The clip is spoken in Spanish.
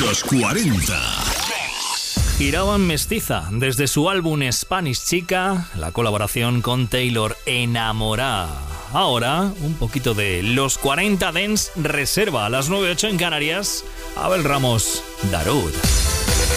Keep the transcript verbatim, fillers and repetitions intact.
Los cuarenta. Giraban mestiza desde su álbum Spanish Chica, la colaboración con Taylor, Enamorá. Ahora, un poquito de Los cuarenta Dance Reserva a las nueve ocho en Canarias. Abel Ramos, Darud.